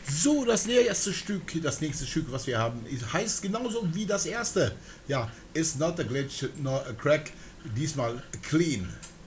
So, das nächste Stück, was wir haben, heißt genauso wie das erste. Ja, it's not a glitch, nor a crack. Diesmal clean.